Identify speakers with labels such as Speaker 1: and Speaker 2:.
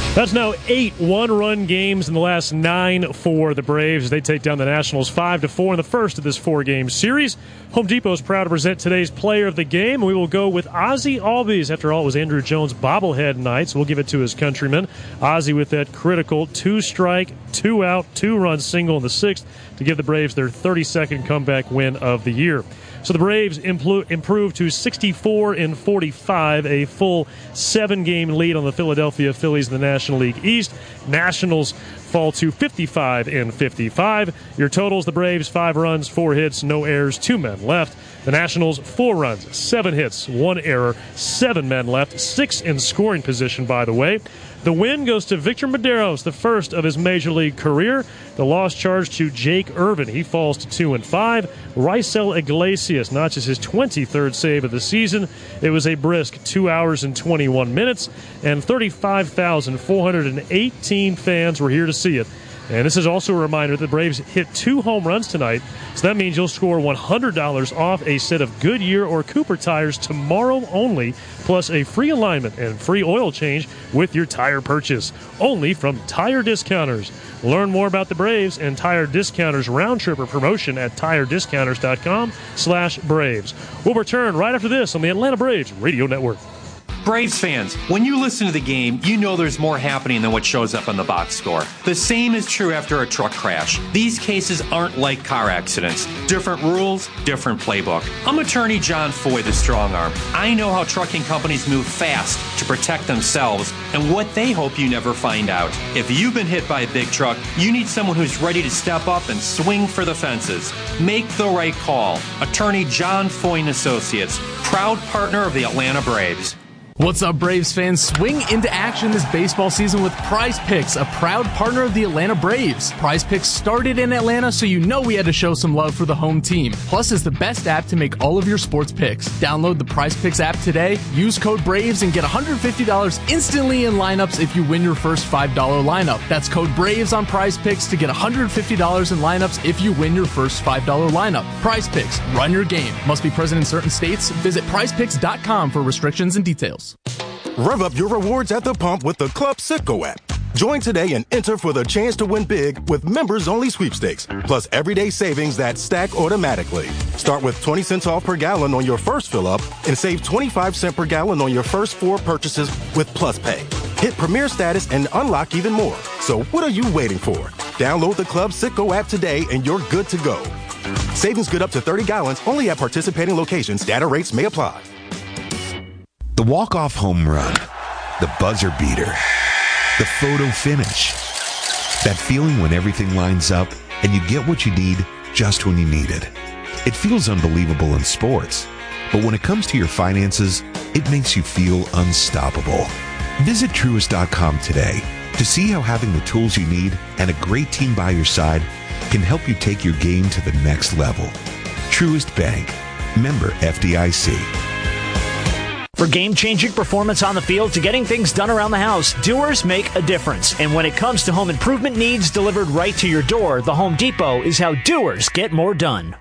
Speaker 1: That's now 8 one-run games in the last 9 for the Braves. They take down the Nationals 5-4 in the first of this 4-game series. Home Depot is proud to present today's player of the game. We will go with Ozzie Albies. After all, it was Andruw Jones' bobblehead night, so we'll give it to his countryman. Ozzie with that critical 2-strike, 2-out, 2-run single in the 6th to give the Braves their 32nd comeback win of the year. So the Braves improved to 64-45, a full 7-game lead on the Philadelphia Phillies in the National League East. Nationals fall to 55-55. Your totals: the Braves 5 runs, 4 hits, no errors, 2 men left. The Nationals 4 runs, 7 hits, 1 error, 7 men left, 6 in scoring position, by the way. The win goes to Victor Mederos, the first of his Major League career. The loss charged to Jake Irvin. He falls to 2-5. Raisel Iglesias notches his 23rd save of the season. It was a brisk 2 hours and 21 minutes, and 35,418 fans were here to see it. And this is also a reminder that the Braves hit 2 home runs tonight, so that means you'll score $100 off a set of Goodyear or Cooper tires tomorrow only, plus a free alignment and free oil change with your tire purchase, only from Tire Discounters. Learn more about the Braves and Tire Discounters round-tripper promotion at tirediscounters.com/Braves. We'll return right after this on the Atlanta Braves Radio Network.
Speaker 2: Braves fans, when you listen to the game, you know there's more happening than what shows up on the box score. The same is true after a truck crash. These cases aren't like car accidents. Different rules, different playbook. I'm attorney John Foy, the strong arm. I know how trucking companies move fast to protect themselves and what they hope you never find out. If you've been hit by a big truck, you need someone who's ready to step up and swing for the fences. Make the right call. Attorney John Foy & Associates, proud partner of the Atlanta Braves.
Speaker 3: What's up, Braves fans? Swing into action this baseball season with Prize Picks, a proud partner of the Atlanta Braves. Prize Picks started in Atlanta, so you know we had to show some love for the home team. Plus, is the best app to make all of your sports picks. Download the Prize Picks app today, use code BRAVES, and get $150 instantly in lineups if you win your first $5 lineup. That's code BRAVES on Prize Picks to get $150 in lineups if you win your first $5 lineup. Prize Picks, run your game. Must be present in certain states. Visit prizepicks.com for restrictions and details.
Speaker 4: Rev up your rewards at the pump with the Club Citgo app. Join today and enter for the chance to win big with members-only sweepstakes, plus everyday savings that stack automatically. Start with 20 cents off per gallon on your first fill-up and save 25 cents per gallon on your first 4 purchases with Plus Pay. Hit Premier status and unlock even more. So what are you waiting for? Download the Club Citgo app today and you're good to go. Savings good up to 30 gallons only at participating locations. Data rates may apply.
Speaker 5: The walk-off home run, the buzzer beater, the photo finish. That feeling when everything lines up and you get what you need just when you need it. It feels unbelievable in sports, but when it comes to your finances, it makes you feel unstoppable. Visit Truist.com today to see how having the tools you need and a great team by your side can help you take your game to the next level. Truist Bank, member FDIC.
Speaker 6: For game-changing performance on the field to getting things done around the house, doers make a difference. And when it comes to home improvement needs delivered right to your door, the Home Depot is how doers get more done.